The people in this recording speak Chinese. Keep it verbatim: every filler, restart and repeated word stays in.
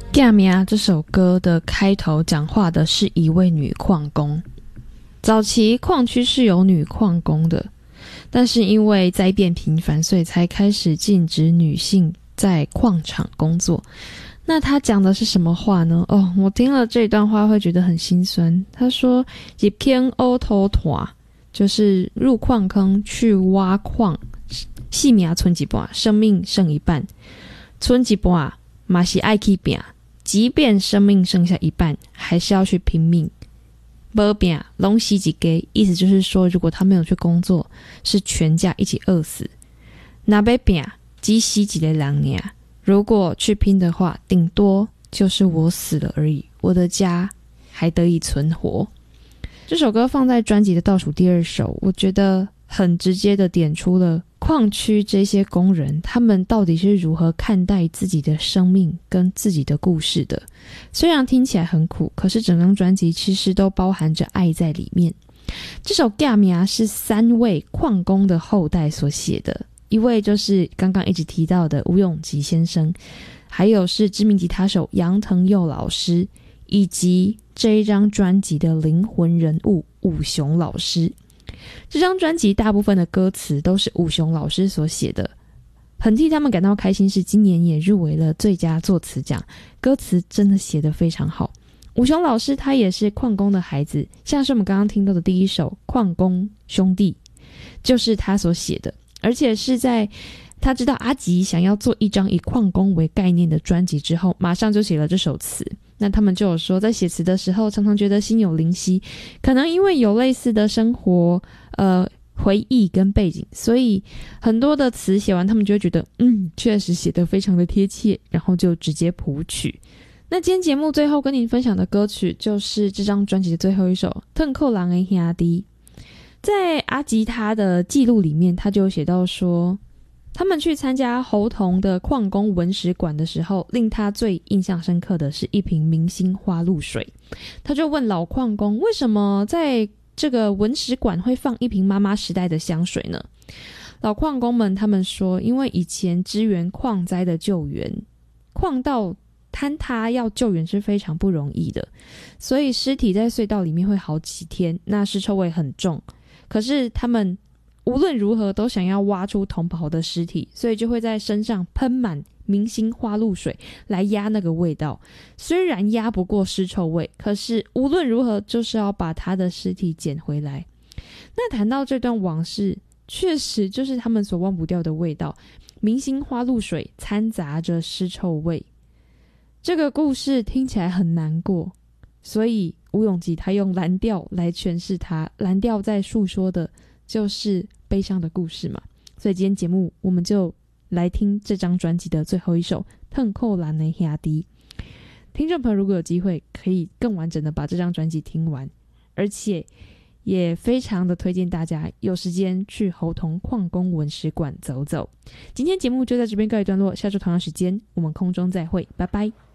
嫁命这首歌的开头讲话的是一位女矿工。早期矿区是有女矿工的，但是因为灾变频繁，所以才开始禁止女性在矿场工作。那他讲的是什么话呢？哦，我听了这段话会觉得很心酸。他说入坑乌土团，就是入矿坑去挖矿，性命剩一半，生命剩一半，剩一半嘛是爱去拼，即便生命剩下一半，还是要去拼命。没拼拢死一家，意思就是说，如果他没有去工作，是全家一起饿死。那要拼，只死一个人而已。如果去拼的话，顶多就是我死了而已，我的家还得以存活。这首歌放在专辑的倒数第二首，我觉得很直接的点出了矿区这些工人他们到底是如何看待自己的生命跟自己的故事的。虽然听起来很苦，可是整张专辑其实都包含着爱在里面。这首《嫁命》是三位矿工的后代所写的，一位就是刚刚一直提到的吴永吉先生，还有是知名吉他手杨腾佑老师，以及这一张专辑的灵魂人物武雄老师。这张专辑大部分的歌词都是武雄老师所写的，很替他们感到开心，是今年也入围了最佳作词奖，歌词真的写得非常好。武雄老师他也是矿工的孩子，像是我们刚刚听到的第一首《矿工兄弟》就是他所写的，而且是在他知道阿吉想要做一张以矿工为概念的专辑之后，马上就写了这首词。那他们就有说，在写词的时候常常觉得心有灵犀，可能因为有类似的生活呃回忆跟背景，所以很多的词写完他们就会觉得嗯，确实写得非常的贴切，然后就直接谱曲。那今天节目最后跟您分享的歌曲就是这张专辑的最后一首《腾扣人的兄弟》。在阿吉他的记录里面，他就有写到说，他们去参加猴硐的矿工文史馆的时候，令他最印象深刻的是一瓶明星花露水。他就问老矿工，为什么在这个文史馆会放一瓶妈妈时代的香水呢？老矿工们他们说，因为以前支援矿灾的救援，矿道坍塌要救援是非常不容易的，所以尸体在隧道里面会好几天，那尸臭味很重。可是他们无论如何都想要挖出同袍的尸体，所以就会在身上喷满明星花露水来压那个味道。虽然压不过尸臭味，可是无论如何就是要把他的尸体捡回来。那谈到这段往事，确实就是他们所忘不掉的味道，明星花露水掺杂着尸臭味。这个故事听起来很难过，所以吴永吉他用蓝调来诠释它，蓝调在诉说的就是悲伤的故事嘛。所以今天节目我们就来听这张专辑的最后一首《腾扣人的兄弟》。听众朋友如果有机会可以更完整的把这张专辑听完，而且也非常的推荐大家有时间去猴硐矿工文史馆走走。今天节目就在这边告一段落，下周同样时间我们空中再会，拜拜。